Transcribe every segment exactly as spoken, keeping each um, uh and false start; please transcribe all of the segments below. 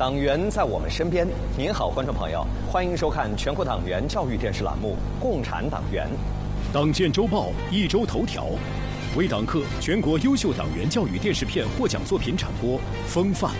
党员在我们身边。您好，观众朋友，欢迎收看全国党员教育电视栏目《共产党员》。 党建周报一周头条，为党课全国优秀党员教育电视片获奖作品展播风范。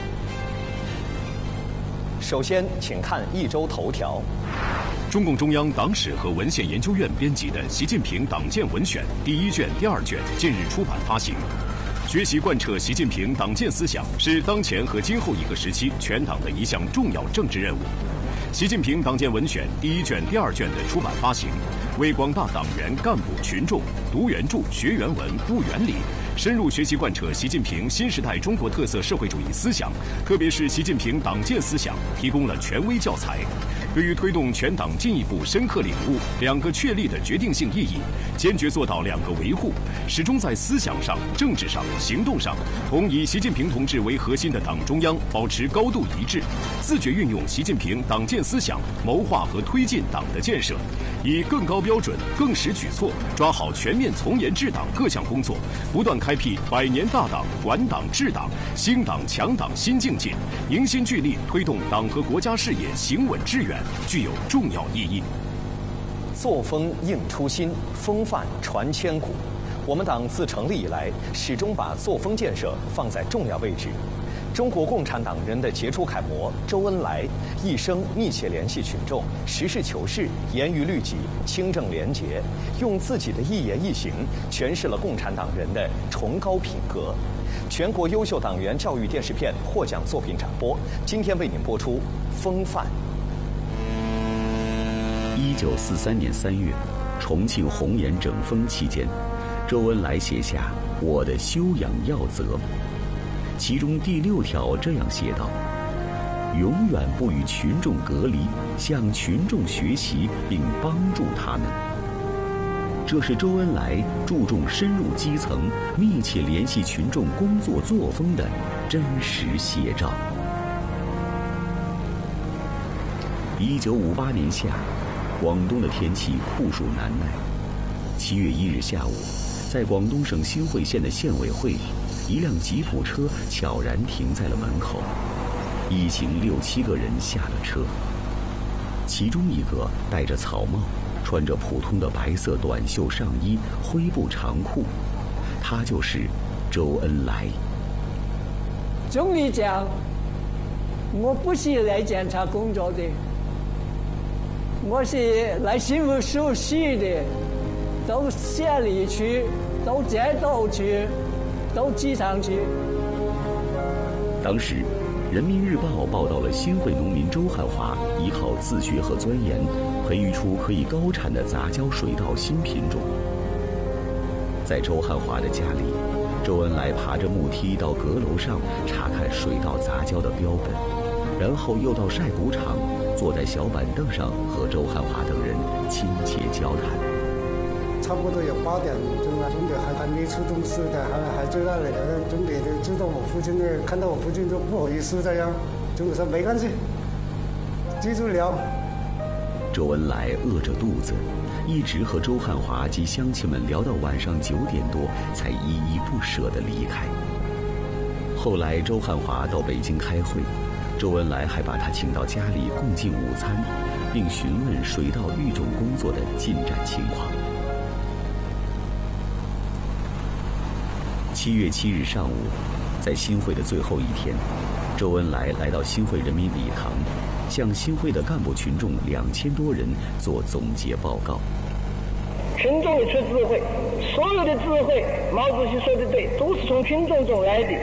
首先，请看一周头条。 中共中央党史和文献研究院编辑的《习近平党建文选》第一卷、第二卷近日出版发行。学习贯彻习近平党建思想是当前和今后一个时期全党的一项重要政治任务。习近平党建文选第一卷、第二卷的出版发行，为广大党员干部群众读原著、学原文、悟原理，深入学习贯彻习近平新时代中国特色社会主义思想，特别是习近平党建思想，提供了权威教材。对于推动全党进一步深刻领悟两个确立的决定性意义，坚决做到两个维护，始终在思想上、政治上、行动上同以习近平同志为核心的党中央保持高度一致，自觉运用习近平党建思想谋划和推进党的建设，以更高标准、更实举措抓好全面从严治党各项工作，不断开辟百年大党、管党治党、兴党强党新境界，凝心聚力推动党和国家事业行稳致远，具有重要意义。 作风应初心，风范传千古。我们党自成立以来，始终把作风建设放在重要位置。中国共产党人的杰出楷模周恩来，一生密切联系群众，实事求是，严于律己，清正廉洁，用自己的一言一行诠释了共产党人的崇高品格。全国优秀党员教育电视片获奖作品展播，今天为您播出《风范》。 一九四三年三月，重庆红岩整风期间，周恩来写下《我的修养要则》，其中第六条这样写道：永远不与群众隔离，向群众学习并帮助他们。这是周恩来注重深入基层、密切联系群众工作作风的真实写照。一九五八年夏，广东的天气酷暑难耐。七月一日下午，在广东省新会县的县委会，一辆吉普车悄然停在了门口，一行六七个人下了车。其中一个戴着草帽，穿着普通的白色短袖上衣、灰布长裤，他就是周恩来。 总理讲，我不是来检查工作的，我是来新闻熟悉的，到县里去，到街道去，到机场去。 当时，《人民日报》报道了新会农民周汉华依靠自学和钻研，培育出可以高产的杂交水稻新品种。在周汉华的家里，周恩来爬着木梯到阁楼上查看水稻杂交的标本，然后又到晒谷场，坐在小板凳上和周汉华等人亲切交谈。 差不多有八点钟了，总理还还没出东西的，还还在那里。总理就知道我父亲呢，看到我父亲就不好意思这样。总理说没关系，继续聊。 周恩来饿着肚子，一直和周汉华及乡亲们聊到晚上九点多，才依依不舍地离开。后来周汉华到北京开会，周恩来还把他请到家里共进午餐，并询问水稻育种工作的进展情况。七月七日上午，在新会的最后一天，周恩来来到新会人民礼堂，向新会的干部群众两千多人做总结报告。 群众里出智慧，所有的智慧，毛主席说的对，都是从群众中来的。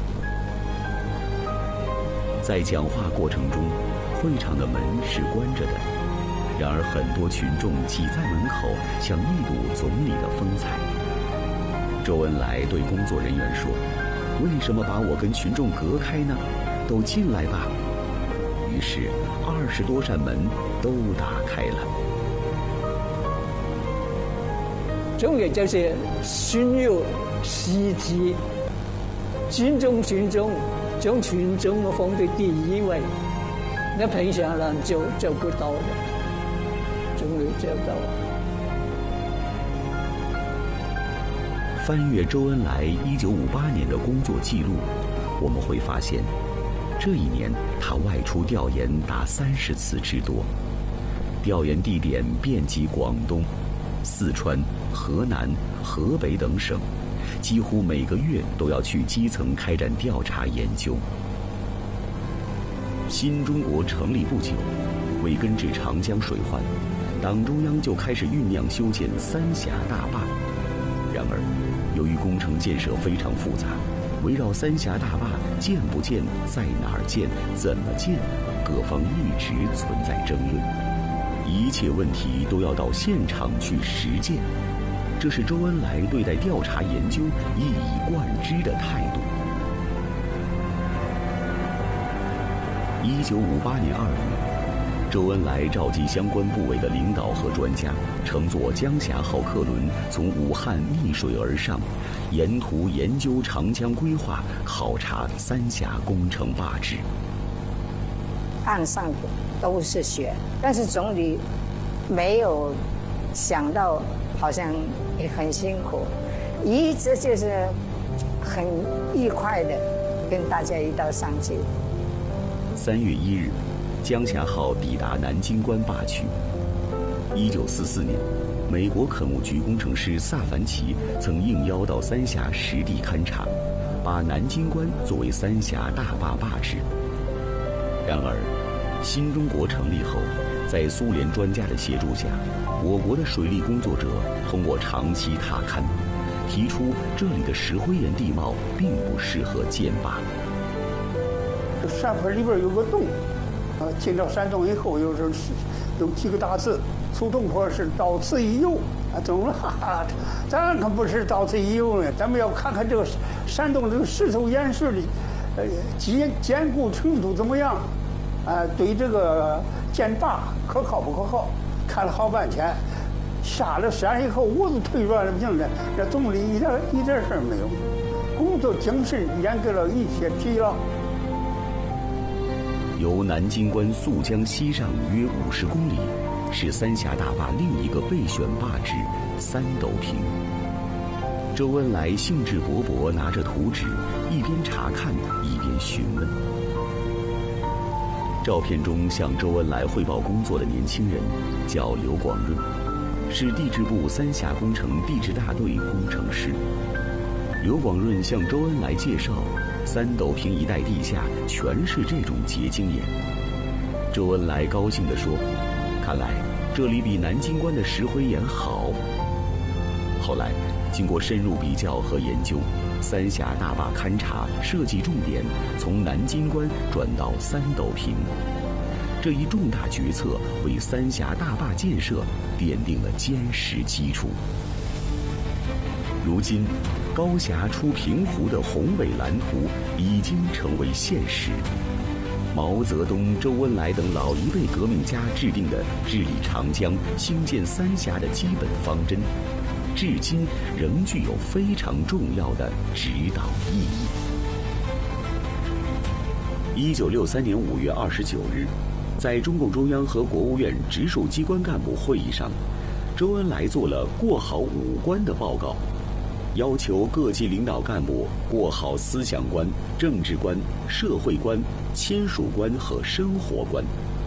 在讲话过程中，会场的门是关着的，然而很多群众挤在门口，想一睹总理的风采。周恩来对工作人员说：“为什么把我跟群众隔开呢？都进来吧。”于是二十多扇门都打开了。 总理就是心有希冀，尊重群众，将群众放在第一位，那平常人就做不到的，总理做到了。 翻阅周恩来一九五八年的工作记录，我们会发现， 这一年他外出调研达三十次之多，调研地点遍及广东、四川、河南、河北等省，几乎每个月都要去基层开展调查研究。新中国成立不久，为根治长江水患，党中央就开始酝酿修建三峡大坝。然而，由于工程建设非常复杂，围绕三峡大坝建不建、在哪儿建、怎么建，各方一直存在争论。一切问题都要到现场去实践，这是周恩来对待调查研究一以贯之的态度。一九五八年二月，周恩来召集相关部委的领导和专家，乘坐江峡号客轮从武汉逆水而上，沿途研究长江规划，考察三峡工程坝址。 岸上都是雪，但是总理没有想到，好像也很辛苦，一直就是很愉快的跟大家一道上去。 三月一日，江峡号抵达南京关坝区。一九四四年，美国垦务局工程师萨凡奇曾应邀到三峡实地勘察，把南京关作为三峡大坝坝址。然而，新中国成立后，在苏联专家的协助下，我国的水利工作者通过长期踏勘，提出这里的石灰岩地貌并不适合建坝。 山坡里边有个洞，啊，进到山洞以后，有时有几个大字：苏东坡是到此一游。啊，懂了，哈哈，咱可不是到此一游呢，咱们要看看这个山洞这个石头岩石的，呃，坚坚固程度怎么样？啊，对这个建坝可靠不可靠？看了好半天，下了山以后，我都腿软了不行了。这总理一点一点事儿没有，工作精神掩盖了一切疲劳。 由南京关溯江西上约五十公里，是三峡大坝另一个备选坝址三斗坪。周恩来兴致勃勃拿着图纸，一边查看一边询问。照片中向周恩来汇报工作的年轻人叫刘广润，是地质部三峡工程地质大队工程师。刘广润向周恩来介绍，三斗坪一带地下全是这种结晶岩。周恩来高兴地说：“看来这里比南京关的石灰岩好。”后来，经过深入比较和研究，三峡大坝勘察设计重点从南京关转到三斗坪。这一重大决策为三峡大坝建设奠定了坚实基础。如今，高峡出平湖的宏伟蓝图已经成为现实。毛泽东、周恩来等老一辈革命家制定的治理长江、兴建三峡的基本方针，至今仍具有非常重要的指导意义。一九六三年五月二十九日，在中共中央和国务院直属机关干部会议上，周恩来做了过好五关的报告，要求各级领导干部过好思想关、政治关、社会关、签署关和生活关。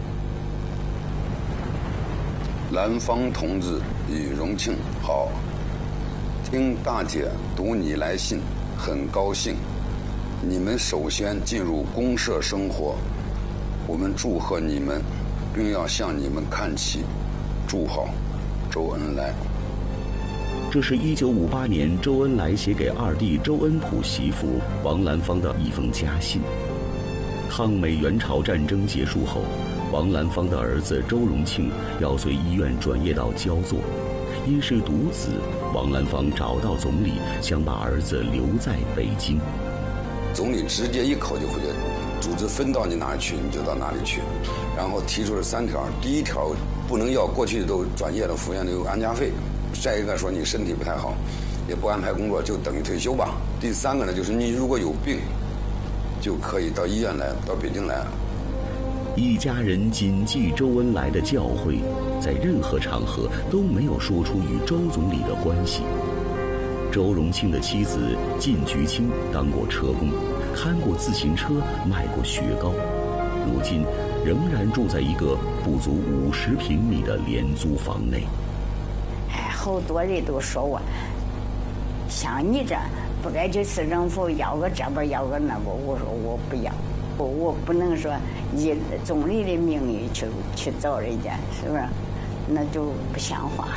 南方同志与荣庆好，听大姐读你来信，很高兴。你们首先进入公社生活，我们祝贺你们，并要向你们看齐。祝好，周恩来。 这是一九五八年周恩来写给二弟周恩溥媳妇王兰芳的一封家信。抗美援朝战争结束后，王兰芳的儿子周荣庆要随医院转业到焦作，因是独子，王兰芳找到总理，想把儿子留在北京。 总理直接一口就回答：组织分到你哪里去，你就到哪里去。然后提出了三条：第一条，不能要过去都转业了，服院都有安家费；再一个说你身体不太好，也不安排工作，就等于退休吧。第三个呢，就是你如果有病，就可以到医院来，到北京来。 一家人谨记周恩来的教诲，在任何场合都没有说出与周总理的关系。周荣庆的妻子靳菊清当过车工， 看过自行车，买过雪糕，如今仍然住在一个不足五十平米的廉租房内。 哎，好多人都说我，像你这不该去市政府要个这边要个那个，我说我不要，我我不能说以总理的名义去去找人家，是不是？那就不像话。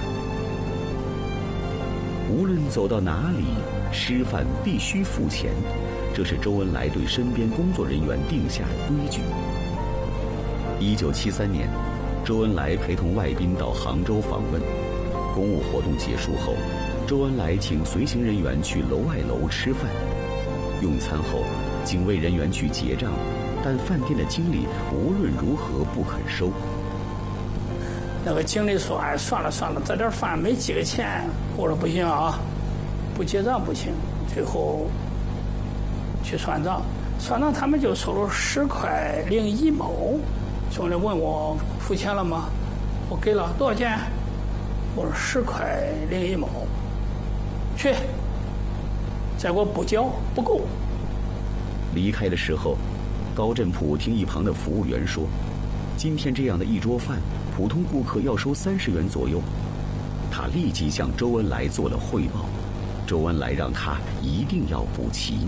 无论走到哪里，吃饭必须付钱，这是周恩来对身边工作人员定下的规矩。一九七三年，周恩来陪同外宾到杭州访问，公务活动结束后，周恩来请随行人员去楼外楼吃饭。用餐后，警卫人员去结账，但饭店的经理无论如何不肯收。 那个经理说：“哎，算了算了，这点饭没几个钱。”我说：“不行啊，不结账不行。”最后去算账，算账他们就收了十块零一毛。总理问我付钱了吗？我给了多少钱？我说十块零一毛。去，再给我补交，不够。 离开的时候，高振甫听一旁的服务员说：“今天这样的一桌饭，普通顾客要收三十元左右。”他立即向周恩来做了汇报，周恩来让他一定要补齐。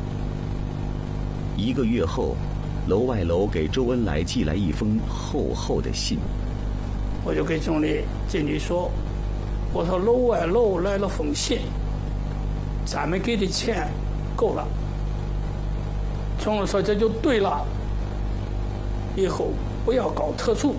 一个月后，楼外楼给周恩来寄来一封厚厚的信。 我就给总理进去说：“我说楼外楼来了封信，咱们给的钱够了。”总理说：“这就对了，以后不要搞特殊。”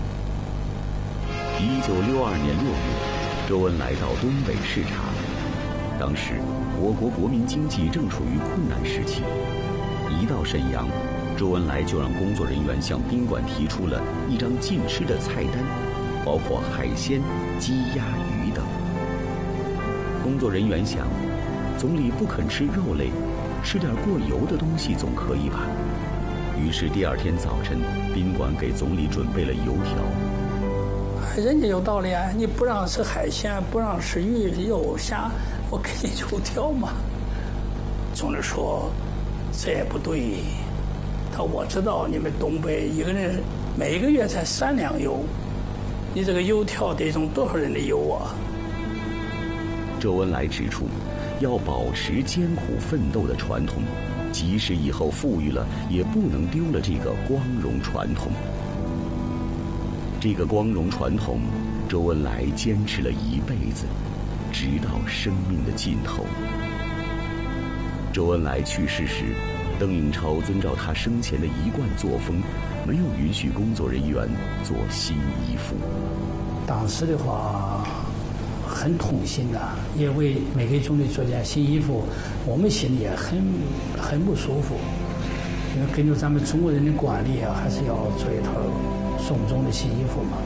一九六二年六月，周恩来到东北视察。当时，我国国民经济正处于困难时期。一到沈阳，周恩来就让工作人员向宾馆提出了一张禁吃的菜单，包括海鲜、鸡、鸭、鱼等。工作人员想，总理不肯吃肉类，吃点过油的东西总可以吧？于是第二天早晨，宾馆给总理准备了油条。 人家有道理啊！你不让吃海鲜，不让吃鱼、肉、虾，我给你油条嘛。总理说：“这也不对。”他说：“我知道你们东北一个人每个月才三两油，你这个油条得用多少人的油啊？” 周恩来指出，要保持艰苦奋斗的传统，即使以后富裕了，也不能丢了这个光荣传统。这个光荣传统，周恩来坚持了一辈子，直到生命的尽头。周恩来去世时，邓颖超遵照他生前的一贯作风，没有允许工作人员做新衣服。 当时的话很痛心的，也为没给总理做件新衣服，我们心里也很很不舒服。因为根据咱们中国人的惯例啊，还是要做一套送终的新衣服嘛。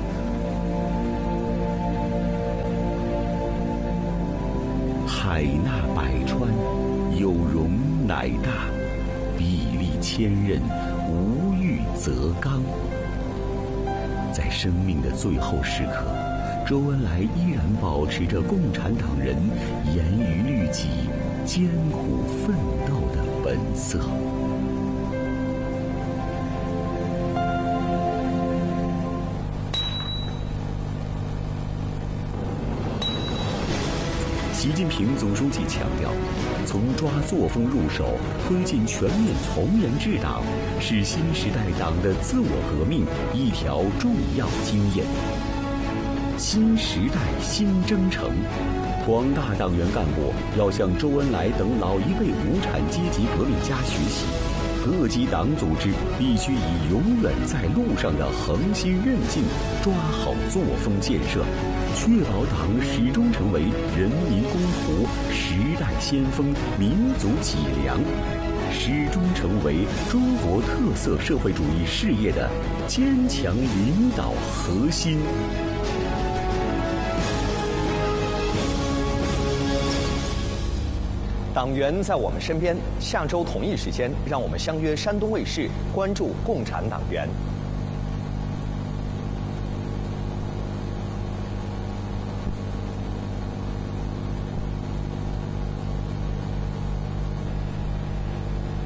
海纳百川，有容乃大；砥砺千仞，无欲则刚。在生命的最后时刻，周恩来依然保持着共产党人严于律己、艰苦奋斗的本色。习近平总书记强调，从抓作风入手，推进全面从严治党，是新时代党的自我革命一条重要经验。新时代新征程，广大党员干部要向周恩来等老一辈无产阶级革命家学习，各级党组织必须以永远在路上的恒心韧劲，抓好作风建设，确保党始终成为人民公仆、时代先锋、民族脊梁，始终成为中国特色社会主义事业的坚强领导核心。 党员在我们身边，下周同一时间，让我们相约山东卫视，关注共产党员。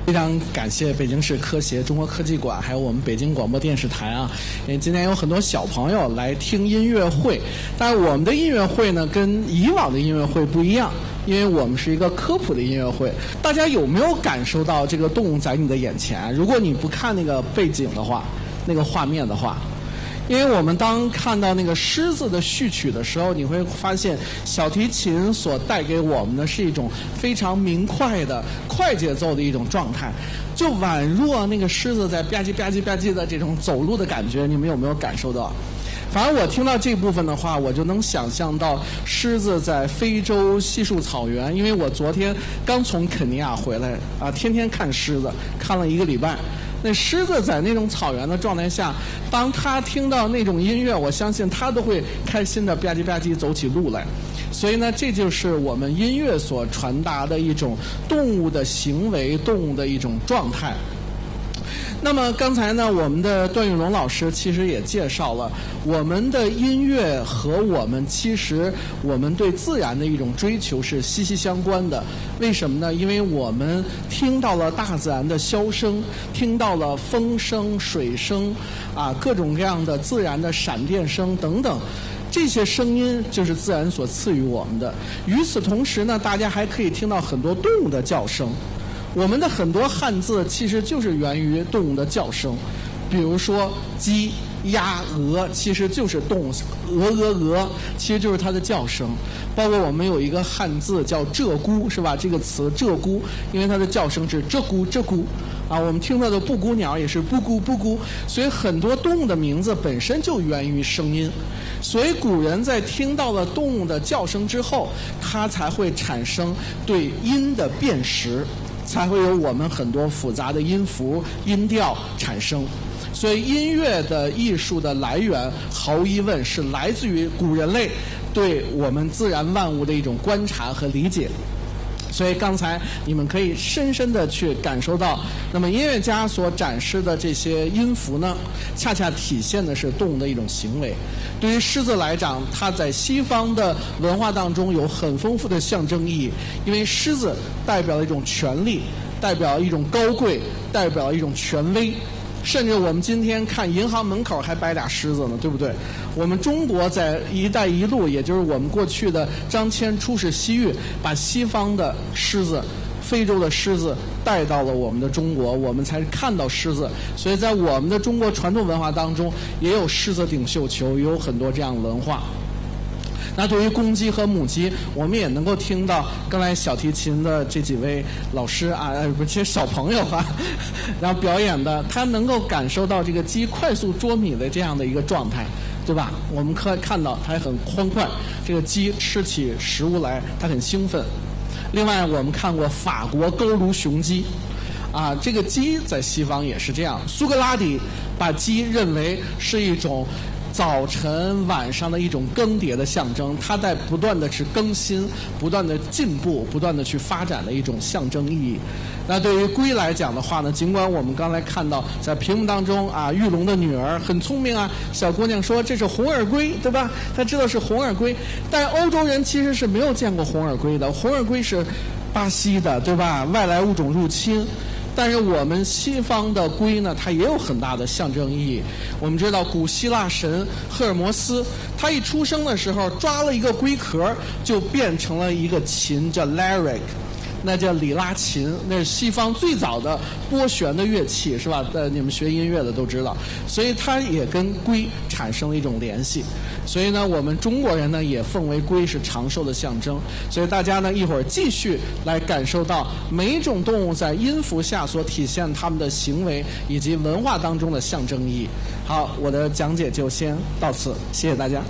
非常感谢北京市科协中国科技馆，还有我们北京广播电视台啊，因为今天有很多小朋友来听音乐会，但是我们的音乐会呢跟以往的音乐会不一样，因为我们是一个科普的音乐会。大家有没有感受到这个动物在你的眼前？如果你不看那个背景的话，那个画面的话，因为我们当看到那个狮子的序曲的时候，你会发现小提琴所带给我们的是一种非常明快的快节奏的一种状态，就宛若那个狮子在吧唧吧唧吧唧的这种走路的感觉，你们有没有感受到？反正我听到这部分的话，我就能想象到狮子在非洲稀树草原，因为我昨天刚从肯尼亚回来啊，天天看狮子，看了一个礼拜。那狮子在那种草原的状态下，当它听到那种音乐，我相信它都会开心的吧唧吧唧走起路来。所以呢，这就是我们音乐所传达的一种动物的行为、动物的一种状态。那么刚才呢，我们的段玉龙老师其实也介绍了我们的音乐和我们其实我们对自然的一种追求是息息相关的。为什么呢？因为我们听到了大自然的箫声，听到了风声、水声，啊，各种各样的自然的闪电声等等。这些声音就是自然所赐予我们的。与此同时呢，大家还可以听到很多动物的叫声。我们的很多汉字其实就是源于动物的叫声，比如说鸡、鸭、鹅，其实就是动物，鹅鹅鹅，其实就是它的叫声。包括我们有一个汉字叫鹧鸪，是吧？这个词鹧鸪，因为它的叫声是鹧鸪鹧鸪。啊，我们听到的布谷鸟也是布谷布谷，所以很多动物的名字本身就源于声音。所以古人在听到了动物的叫声之后，它才会产生对音的辨识，才会有我们很多复杂的音符、音调产生。所以音乐的艺术的来源，毫无疑问是来自于古人类对我们自然万物的一种观察和理解。所以刚才你们可以深深地去感受到，那么音乐家所展示的这些音符呢，恰恰体现的是动物的一种行为。对于狮子来讲，它在西方的文化当中有很丰富的象征意义，因为狮子代表了一种权力，代表了一种高贵，代表了一种权威。甚至我们今天看银行门口还摆俩狮子呢，对不对？我们中国在“一带一路”，也就是我们过去的张骞出使西域，把西方的狮子、非洲的狮子带到了我们的中国，我们才看到狮子。所以在我们的中国传统文化当中，也有狮子顶绣球，也有很多这样的文化。那对于公鸡和母鸡，我们也能够听到刚才小提琴的这几位老师啊，呃，不，其实小朋友啊，然后表演的，他能够感受到这个鸡快速捉米的这样的一个状态，对吧？我们可以看到它很欢快，这个鸡吃起食物来，它很兴奋。另外，我们看过法国佝偻雄鸡。啊，这个鸡在西方也是这样。苏格拉底把鸡认为是一种早晨晚上的一种更迭的象征，它在不断的去更新，不断的进步，不断的去发展的一种象征意义。那对于龟来讲的话呢，尽管我们刚才看到在屏幕当中啊，玉龙的女儿很聪明啊，小姑娘说这是红耳龟，对吧？她知道是红耳龟，但欧洲人其实是没有见过红耳龟的，红耳龟是巴西的，对吧？外来物种入侵。但是我们西方的龟呢，它也有很大的象征意义。我们知道古希腊神赫尔墨斯，他一出生的时候抓了一个龟壳，就变成了一个琴，叫 lyric， 那叫里拉琴，那是西方最早的拨弦的乐器，是吧？呃，你们学音乐的都知道，所以它也跟龟产生了一种联系。所以呢，我们中国人呢也奉为龟是长寿的象征。所以大家呢一会儿继续来感受到每一种动物在音符下所体现它们的行为以及文化当中的象征意义。好，我的讲解就先到此，谢谢大家。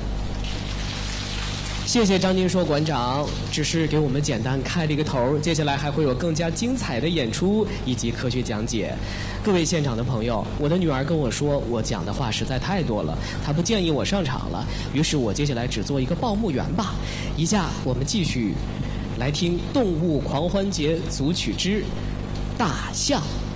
谢谢张金硕馆长，只是给我们简单开了一个头，接下来还会有更加精彩的演出以及科学讲解。各位现场的朋友，我的女儿跟我说，我讲的话实在太多了，她不建议我上场了，于是我接下来只做一个报幕员吧。以下我们继续来听《动物狂欢节组曲之大象》。